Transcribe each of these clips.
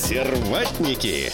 Консерватники.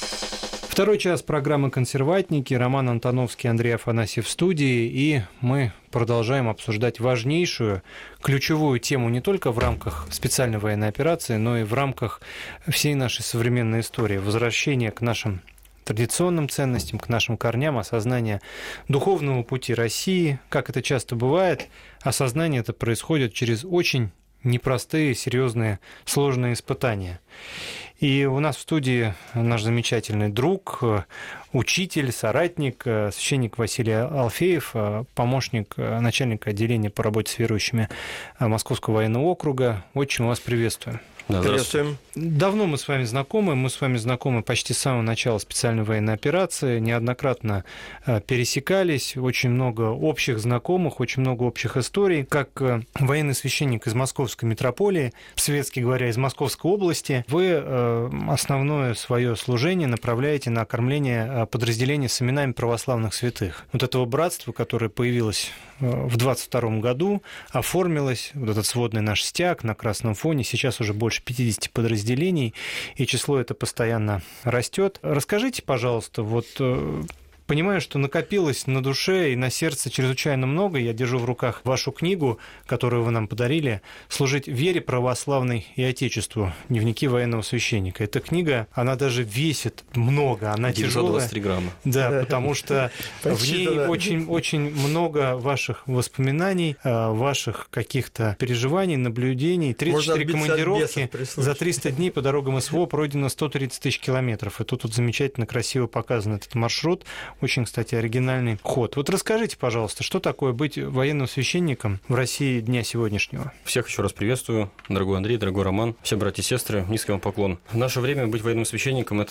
Второй час программы «Консерватники». Роман Антоновский, Андрей Афанасьев в студии. И мы продолжаем обсуждать важнейшую, ключевую тему не только в рамках специальной военной операции, но и в рамках всей нашей современной истории. Возвращение к нашим традиционным ценностям, к нашим корням, осознание духовного пути России. Как это часто бывает, осознание это происходит через очень непростые, серьезные, сложные испытания. И у нас в студии наш замечательный друг, учитель, соратник, священник Василий Алфеев, помощник начальника отделения по работе с верующими Московского военного округа. Очень вас приветствую. Да, приветствуем. Давно мы с вами знакомы почти с самого начала специальной военной операции, неоднократно пересекались, очень много общих знакомых, очень много общих историй. Как военный священник из Московской митрополии, светски говоря, из Московской области, вы основное свое служение направляете на кормление подразделений с именами православных святых. Вот этого братства, которое появилось в 22 году, оформилось, вот этот сводный наш стяг на красном фоне, сейчас уже больше 50 подразделений, и число это постоянно растет. Расскажите, пожалуйста, понимаю, что накопилось на душе и на сердце чрезвычайно много. Я держу в руках вашу книгу, которую вы нам подарили, «Служить вере православной и Отечеству. Дневники военного священника». Эта книга, она даже весит много, она 923 тяжелая. грамма. Да, потому что в ней очень много ваших воспоминаний, ваших каких-то переживаний, наблюдений. 34 командировки за 300 дней по дорогам СВО пройдено 130 тысяч километров. И тут замечательно красиво показан этот маршрут. Очень, кстати, оригинальный ход. Вот расскажите, пожалуйста, что такое быть военным священником в России дня сегодняшнего? Всех еще раз приветствую, дорогой Андрей, дорогой Роман, все братья и сестры, низкий вам поклон. В наше время быть военным священником – это